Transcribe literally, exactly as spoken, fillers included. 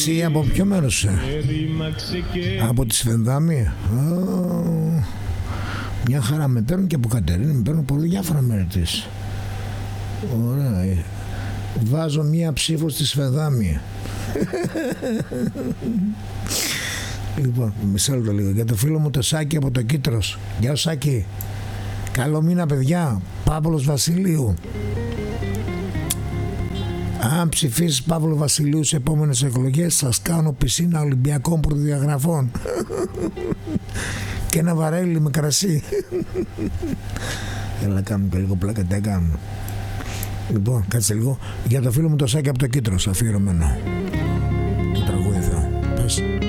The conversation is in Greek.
Εσύ από ποιο μέρος είσαι? Από τη Σφενδάμη. Oh. Μια χαρά, με παίρνουν και από Κατερίνη, με παίρνουν πολύ διάφορα μέρη της. Ωραία. Βάζω μία ψήφο στη Σφενδάμη. Λοιπόν, μισό λεπτό λίγο. Για το φίλο μου το Σάκη από το Κίτρος. Γεια σου Σάκη. Καλό μήνα παιδιά. Παύλος Βασιλείου. Αν ψηφίσεις Παύλο Βασιλείου σε επόμενες εκλογές, σας κάνω πισίνα Ολυμπιακών προδιαγραφών και ένα βαρέλι με κρασί. Έλα, κάνουμε και λίγο πλάκα, τι κάνουμε. Λοιπόν, κάτσε λίγο. Για το φίλο μου το Σάκη από το Κίτρος, αφιερωμένο.